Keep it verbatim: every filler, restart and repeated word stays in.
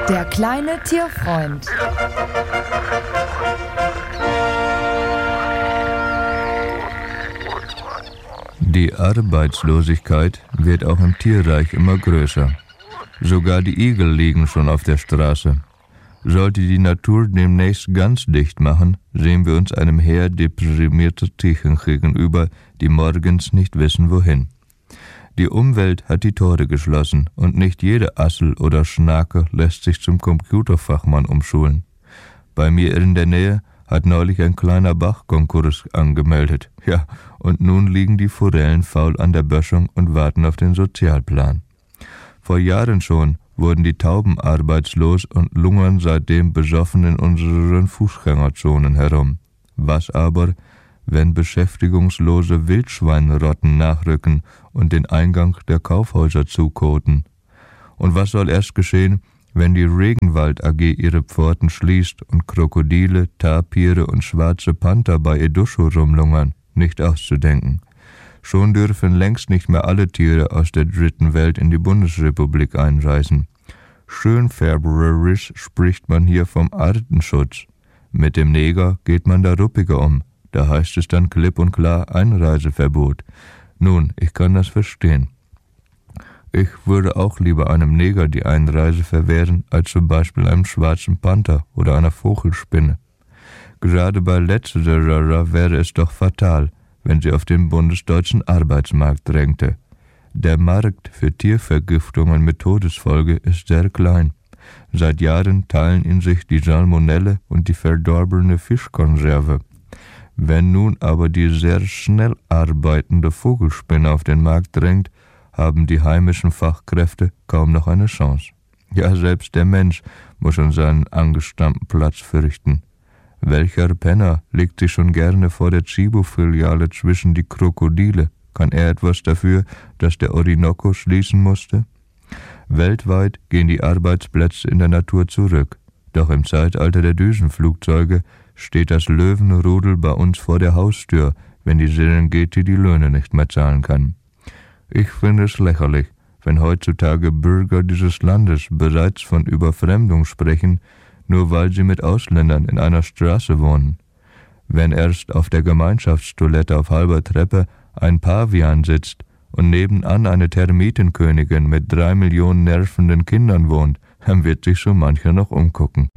Der kleine Tierfreund. Die Arbeitslosigkeit wird auch im Tierreich immer größer. Sogar die Igel liegen schon auf der Straße. Sollte die Natur demnächst ganz dicht machen, sehen wir uns einem Heer deprimierter Tierchen gegenüber, die morgens nicht wissen, wohin. Die Umwelt hat die Tore geschlossen und nicht jede Assel oder Schnake lässt sich zum Computerfachmann umschulen. Bei mir in der Nähe hat neulich ein kleiner Bach Konkurs angemeldet. Ja, und nun liegen die Forellen faul an der Böschung und warten auf den Sozialplan. Vor Jahren schon wurden die Tauben arbeitslos und lungern seitdem besoffen in unseren Fußgängerzonen herum. Was aber, wenn beschäftigungslose Wildschweinrotten nachrücken und den Eingang der Kaufhäuser zukoten? Und was soll erst geschehen, wenn die Regenwald A G ihre Pforten schließt und Krokodile, Tapire und schwarze Panther bei Eduscho rumlungern? Nicht auszudenken. Schon dürfen längst nicht mehr alle Tiere aus der dritten Welt in die Bundesrepublik einreisen. Schönfärberisch spricht man hier vom Artenschutz. Mit dem Neger geht man da ruppiger um. Da heißt es dann klipp und klar Einreiseverbot. Nun, ich kann das verstehen. Ich würde auch lieber einem Neger die Einreise verwehren, als zum Beispiel einem schwarzen Panther oder einer Vogelspinne. Gerade bei letzterer wäre es doch fatal, wenn sie auf den bundesdeutschen Arbeitsmarkt drängte. Der Markt für Tiervergiftungen mit Todesfolge ist sehr klein. Seit Jahren teilen ihn sich die Salmonelle und die verdorbene Fischkonserve. Wenn nun aber die sehr schnell arbeitende Vogelspinne auf den Markt drängt, haben die heimischen Fachkräfte kaum noch eine Chance. Ja, selbst der Mensch muss um seinen angestammten Platz fürchten. Welcher Penner legt sich schon gerne vor der Chibo-Filiale zwischen die Krokodile? Kann er etwas dafür, dass der Orinoco schließen musste? Weltweit gehen die Arbeitsplätze in der Natur zurück. Doch im Zeitalter der Düsenflugzeuge steht das Löwenrudel bei uns vor der Haustür, wenn die Serengeti die Löhne nicht mehr zahlen kann. Ich finde es lächerlich, wenn heutzutage Bürger dieses Landes bereits von Überfremdung sprechen, nur weil sie mit Ausländern in einer Straße wohnen. Wenn erst auf der Gemeinschaftstoilette auf halber Treppe ein Pavian sitzt und nebenan eine Termitenkönigin mit drei Millionen nervenden Kindern wohnt, dann wird sich so mancher noch umgucken.